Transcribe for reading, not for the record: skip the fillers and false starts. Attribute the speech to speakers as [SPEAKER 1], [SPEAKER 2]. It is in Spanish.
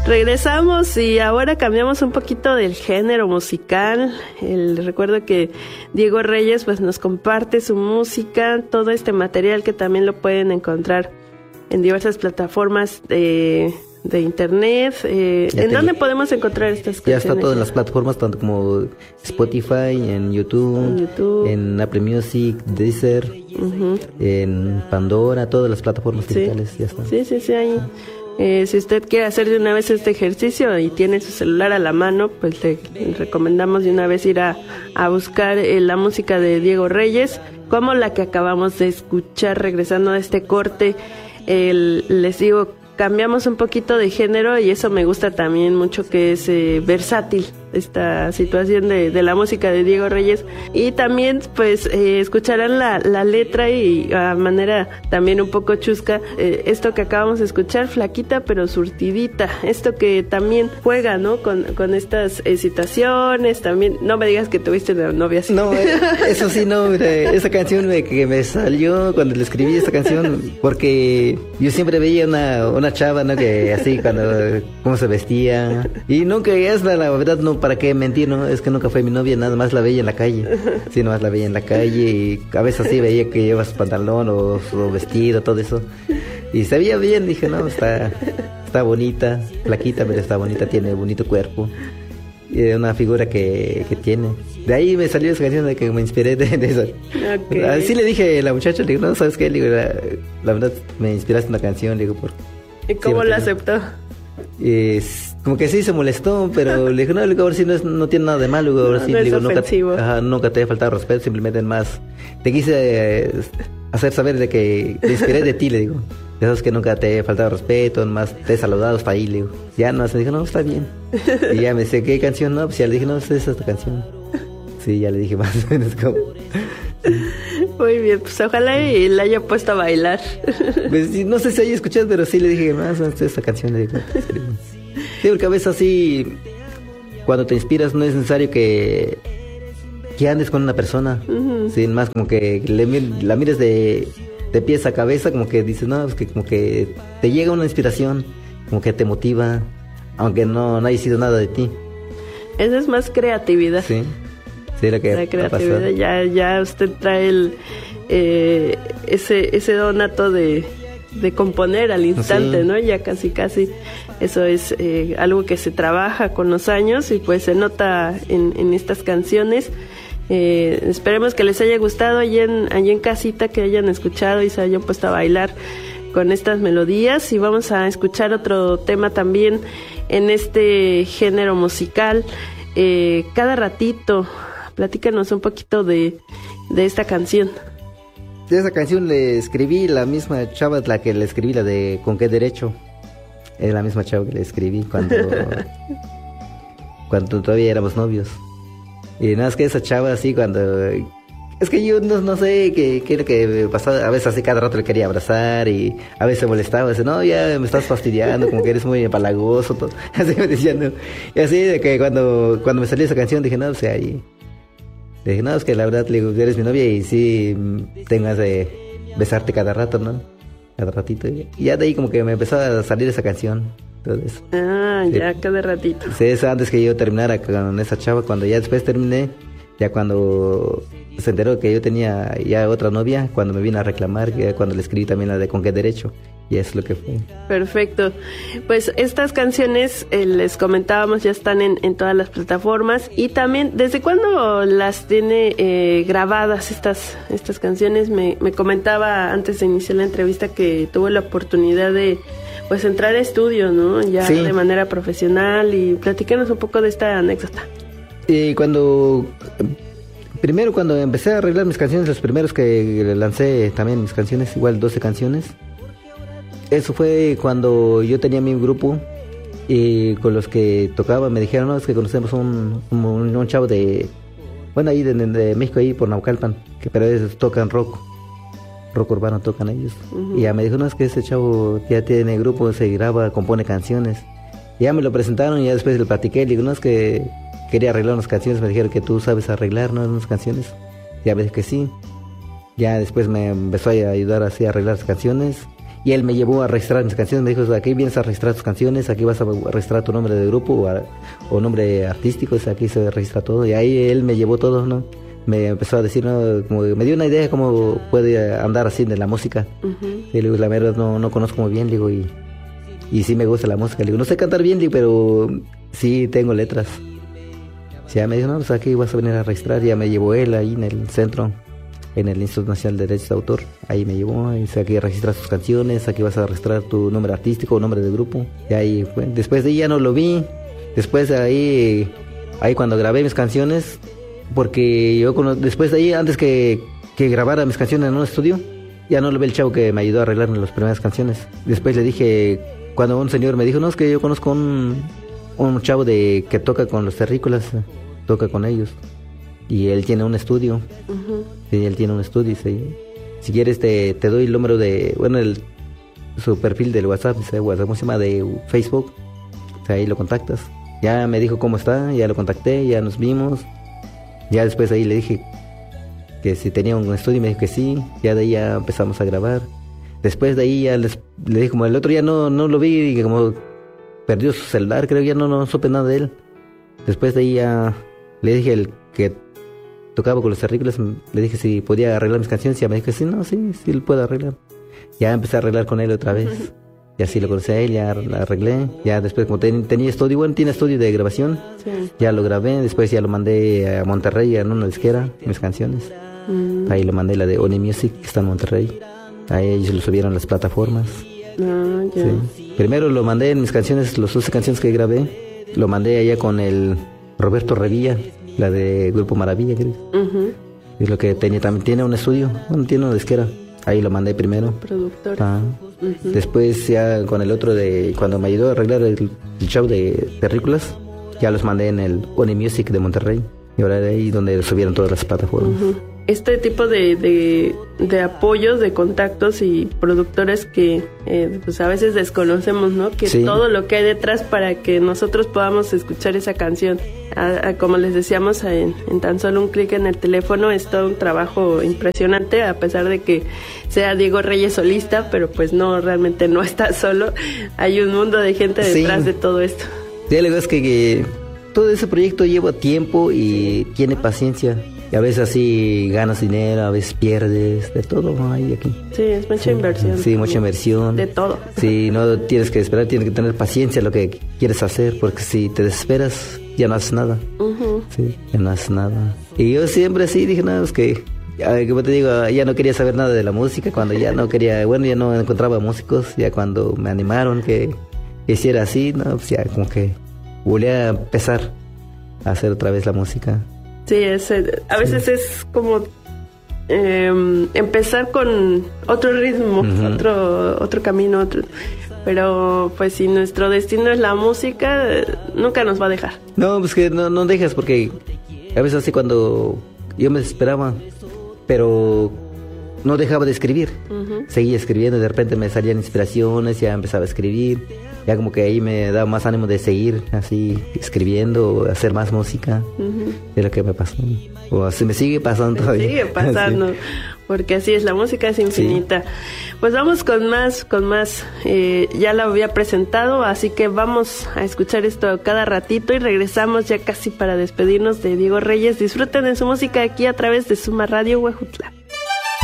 [SPEAKER 1] Regresamos y ahora cambiamos un poquito del género musical. Recuerdo que Diego Reyes pues nos comparte su música, todo este material que también lo pueden encontrar en diversas plataformas de internet. ¿En dónde podemos encontrar estas canciones?
[SPEAKER 2] Ya está todo en las plataformas, tanto como Spotify, en YouTube, en Apple Music, Deezer, en Pandora, todas las plataformas digitales ya están.
[SPEAKER 1] Sí, ahí. Si usted quiere hacer de una vez este ejercicio y tiene su celular a la mano, pues le recomendamos de una vez ir a buscar la música de Diego Reyes, como la que acabamos de escuchar regresando a este corte. Les digo, cambiamos un poquito de género y eso me gusta también mucho, que es versátil esta situación de la música de Diego Reyes. Y también pues escucharán la letra y a manera también un poco chusca, esto que acabamos de escuchar, flaquita pero surtidita, esto que también juega, ¿no? Con estas situaciones. También no me digas que tuviste una novia así.
[SPEAKER 2] No, eso sí, no, mira, esa canción que me salió cuando le escribí esta canción, porque yo siempre veía una chava, ¿no? Que así, cuando cómo se vestía, y nunca, es la verdad, no, para qué mentir, ¿no? Es que nunca fue mi novia, nada más la veía en la calle. Sí, nomás la veía en la calle y a veces así veía que lleva su pantalón o su vestido, todo eso. Y se veía bien, dije, no, está bonita, flaquita, pero está bonita, tiene bonito cuerpo. Y una figura que tiene. De ahí me salió esa canción de que me inspiré de eso. Okay. Así le dije a la muchacha, le digo, no, ¿sabes qué? Le digo, la verdad, me inspiraste una canción, le digo, por...
[SPEAKER 1] ¿Y cómo la aceptó?
[SPEAKER 2] Como que sí se molestó, pero le dije, no, ahora sí no tiene nada de malo, ahora sí,
[SPEAKER 1] no
[SPEAKER 2] digo,
[SPEAKER 1] nunca
[SPEAKER 2] te he faltado respeto, simplemente más te quise hacer saber de que te inspiré de ti, le digo. De esos que nunca te he faltado respeto, más te he saludado hasta ahí, le digo. Ya no, me dijo, no, está bien. Y ya me dice, ¿qué canción? No, pues ya le dije, no, es esta canción. Sí, ya le dije más o menos como...
[SPEAKER 1] Muy bien, pues ojalá y la haya puesto a bailar.
[SPEAKER 2] Pues, no sé si haya escuchado, pero sí le dije más esta canción, le digo. Sí, porque a veces así, cuando te inspiras, no es necesario que andes con una persona. Sí, más como que la mires de pies a cabeza, como que dices, no, es que como que te llega una inspiración, como que te motiva, aunque no haya sido nada de ti.
[SPEAKER 1] Eso es más creatividad.
[SPEAKER 2] Sí. Sí, la
[SPEAKER 1] creatividad, ya usted trae ese donato de componer al instante, sí. ¿no? Ya casi eso es algo que se trabaja con los años y pues se nota en estas canciones. Esperemos que les haya gustado allí en casita, que hayan escuchado y se hayan puesto a bailar con estas melodías. Y vamos a escuchar otro tema también en este género musical, Cada Ratito. Platícanos un poquito de esta canción.
[SPEAKER 2] De esa canción le escribí la misma chava, la que le escribí, la de ¿Con qué derecho? Es la misma chava que le escribí cuando todavía éramos novios. Y nada, es que esa chava así cuando... Es que yo no sé qué es lo que me pasaba. A veces así cada rato le quería abrazar y a veces molestaba. Dice, no, ya me estás fastidiando, como que eres muy empalagoso. Todo. Así me decía, no. Y así de que cuando me salió esa canción dije, no, o sea, ahí... Le dije, no, es que la verdad, le digo, eres mi novia y sí tengas de besarte cada rato, ¿no? Cada ratito. Y ya de ahí como que me empezó a salir esa canción. Todo eso.
[SPEAKER 1] Sí. Ya cada ratito.
[SPEAKER 2] Sí, eso antes que yo terminara con esa chava. Cuando ya después terminé, ya cuando se enteró que yo tenía ya otra novia, cuando me vino a reclamar, que cuando le escribí también la de ¿Con qué derecho? Y es lo que fue.
[SPEAKER 1] Perfecto. Pues estas canciones, les comentábamos, ya están en todas las plataformas. Y también, ¿desde cuándo las tiene grabadas estas canciones? Me comentaba antes de iniciar la entrevista que tuvo la oportunidad de pues entrar a estudios, ¿no? Ya sí. De manera profesional. Y platícanos un poco de esta anécdota.
[SPEAKER 2] Primero cuando empecé a arreglar mis canciones, los primeros que lancé también mis canciones, igual 12 canciones. Eso fue cuando yo tenía mi grupo y con los que tocaba me dijeron, no, es que conocemos un chavo de, bueno, ahí de México, ahí por Naucalpan, pero ellos tocan rock urbano tocan ellos. Y ya me dijo, no, es que ese chavo ya tiene grupo, se graba, compone canciones. Y ya me lo presentaron y ya después le platiqué, le digo, no, es que quería arreglar unas canciones, me dijeron que tú sabes arreglar, ¿no? Unas canciones. Ya me dijo que sí. Ya después me empezó a ayudar así a arreglar las canciones. Y él me llevó a registrar mis canciones, me dijo, aquí vienes a registrar tus canciones, aquí vas a registrar tu nombre de grupo o nombre artístico, aquí se registra todo. Y ahí él me llevó todo, ¿no? Me empezó a decir, ¿no? Como me dio una idea de cómo puede andar así de la música. Y le digo, la verdad no conozco muy bien, le digo, y sí me gusta la música. Le digo, no sé cantar bien, le digo, pero sí tengo letras. Ya me dijo, no, pues aquí vas a venir a registrar. Ya me llevó él ahí en el centro, en el Instituto Nacional de Derechos de Autor. Ahí me llevó, y dice, aquí registras tus canciones, aquí vas a registrar tu nombre artístico o nombre de grupo. Y ahí fue. Después de ahí ya no lo vi. Después de ahí cuando grabé mis canciones, porque yo después de ahí, antes que grabara mis canciones en un estudio, ya no lo ve el chavo que me ayudó a arreglarme las primeras canciones. Después le dije, cuando un señor me dijo, no, es que yo conozco un chavo que toca con los terrícolas, toca con ellos, y él tiene un estudio. Sí, él tiene un estudio. Sí. Si quieres te doy el número de, bueno, su perfil del WhatsApp, ¿cómo se llama? De Facebook. O sea, ahí lo contactas. Ya me dijo cómo está, ya lo contacté, ya nos vimos. Ya después ahí le dije que si tenía un estudio, y me dijo que sí. Ya de ahí ya empezamos a grabar. Después de ahí ya le dije, como el otro día no lo vi, y como perdió su celular, creo que ya no supe nada de él. Después de ahí ya le dije, el que tocaba con los terrícolas, le dije si podía arreglar mis canciones, y ya me dijo que sí, sí lo puedo arreglar. Ya empecé a arreglar con él otra vez. Y así lo conocí a él, ya la arreglé. Ya después, como tenía estudio, bueno, tiene estudio de grabación, ya lo grabé. Después ya lo mandé a Monterrey, a una disquera, mis canciones. Ahí lo mandé, la de Oni Music, que está en Monterrey. Ahí ellos lo subieron a las plataformas. Sí. Primero lo mandé en mis canciones, las 12 canciones que grabé, lo mandé allá con el Roberto Revilla, la de Grupo Maravilla, creo. Es lo que también tiene un estudio, bueno, tiene una disquera. Ahí lo mandé primero.
[SPEAKER 1] Productor.
[SPEAKER 2] Después ya con el otro cuando me ayudó a arreglar el show de terrícolas, ya los mandé en el Oni Music de Monterrey. Y ahora de ahí donde subieron todas las plataformas.
[SPEAKER 1] Este tipo de apoyos, de contactos y productores que pues a veces desconocemos, ¿no? Que todo lo que hay detrás para que nosotros podamos escuchar esa canción. Como les decíamos, en tan solo un clic en el teléfono, es todo un trabajo impresionante, a pesar de que sea Diego Reyes solista, pero pues no, realmente no está solo. Hay un mundo de gente detrás de todo esto.
[SPEAKER 2] Sí, la verdad es que todo ese proyecto lleva tiempo y tiene paciencia. Y a veces así ganas dinero, a veces pierdes, de todo hay aquí.
[SPEAKER 1] Sí, es mucha inversión.
[SPEAKER 2] Sí, mucha inversión.
[SPEAKER 1] De todo.
[SPEAKER 2] Sí, no tienes que esperar, tienes que tener paciencia en lo que quieres hacer, porque si te desesperas, ya no haces nada. Sí, ya no haces nada. Y yo siempre así dije, no, es que, como te digo, ya no quería saber nada de la música, cuando ya no quería, bueno, ya no encontraba músicos, ya cuando me animaron que hiciera así, no, pues ya como que volví a empezar a hacer otra vez la música.
[SPEAKER 1] Sí, a veces es como empezar con otro ritmo, otro camino, pero pues si nuestro destino es la música, nunca nos va a dejar.
[SPEAKER 2] No, pues que no dejas, porque a veces así cuando yo me desesperaba, pero no dejaba de escribir, seguía escribiendo, y de repente me salían inspiraciones, ya empezaba a escribir, ya como que ahí me daba más ánimo de seguir así escribiendo, hacer más música. Es lo que me pasó, o así me sigue pasando todavía.
[SPEAKER 1] Sigue pasando, sí. Porque así es, la música es infinita. Pues vamos con más, ya la había presentado, así que vamos a escuchar esto cada ratito y regresamos ya casi para despedirnos de Diego Reyes. Disfruten de su música aquí a través de Suma Radio Huejutla.